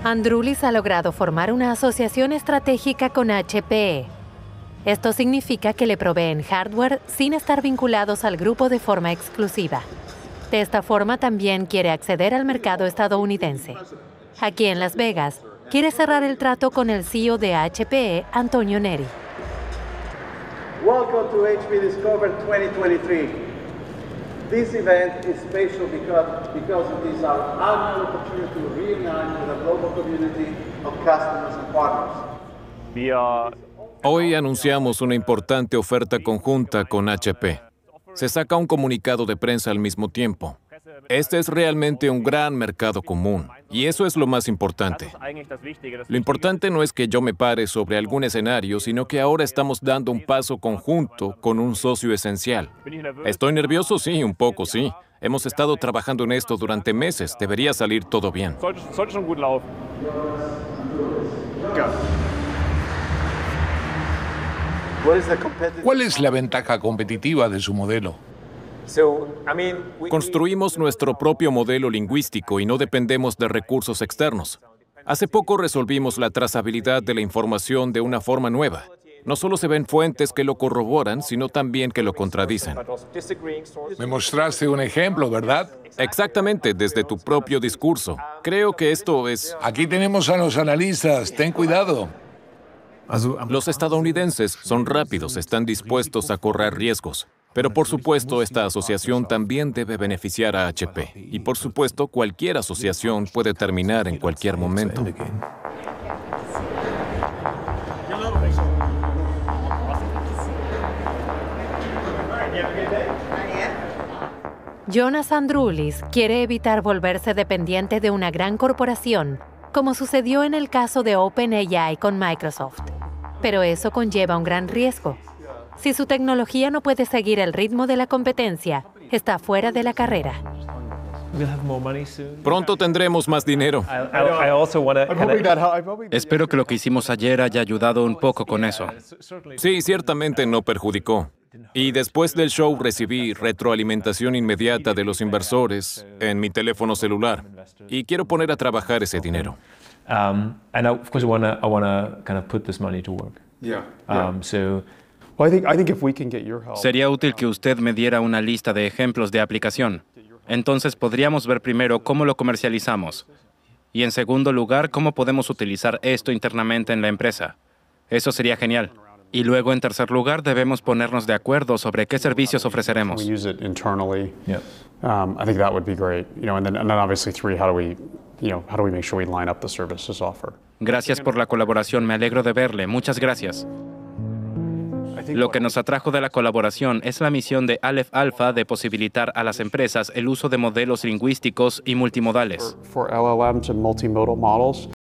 Androulis ha logrado formar una asociación estratégica con HPE. Esto significa que le proveen hardware sin estar vinculados al grupo de forma exclusiva. De esta forma también quiere acceder al mercado estadounidense. Aquí en Las Vegas, quiere cerrar el trato con el CEO de HPE, Antonio Neri. Welcome to HP Discover 2023. This event is special because it is our annual opportunity to reunite with a global community of customers and partners. Hoy anunciamos una importante oferta conjunta con HP. Se saca un comunicado de prensa al mismo tiempo. Este es realmente un gran mercado común, y eso es lo más importante. Lo importante no es que yo me pare sobre algún escenario, sino que ahora estamos dando un paso conjunto con un socio esencial. ¿Estoy nervioso? Sí, un poco, sí. Hemos estado trabajando en esto durante meses. Debería salir todo bien. ¿Cuál es la ventaja competitiva de su modelo? Construimos nuestro propio modelo lingüístico y no dependemos de recursos externos. Hace poco resolvimos la trazabilidad de la información de una forma nueva. No solo se ven fuentes que lo corroboran, sino también que lo contradicen. Me mostraste un ejemplo, ¿verdad? Exactamente, desde tu propio discurso. Creo que esto es... Aquí tenemos a los analistas, ten cuidado. Los estadounidenses son rápidos, están dispuestos a correr riesgos. Pero por supuesto, esta asociación también debe beneficiar a HP. Y por supuesto, cualquier asociación puede terminar en cualquier momento. Jonas Androulis quiere evitar volverse dependiente de una gran corporación, como sucedió en el caso de OpenAI con Microsoft. Pero eso conlleva un gran riesgo. Si su tecnología no puede seguir el ritmo de la competencia, está fuera de la carrera. Pronto tendremos más dinero. Espero que lo que hicimos ayer haya ayudado un poco con eso. Sí, ciertamente no perjudicó. Y después del show recibí retroalimentación inmediata de los inversores en mi teléfono celular. Y quiero poner a trabajar ese dinero. Sería útil que usted me diera una lista de ejemplos de aplicación. Entonces podríamos ver primero cómo lo comercializamos. Y en segundo lugar, cómo podemos utilizar esto internamente en la empresa. Eso sería genial. Y luego, en tercer lugar, debemos ponernos de acuerdo sobre qué servicios ofreceremos. Gracias por la colaboración. Me alegro de verle. Muchas gracias. Lo que nos atrajo de la colaboración es la misión de Aleph Alpha de posibilitar a las empresas el uso de modelos lingüísticos y multimodales.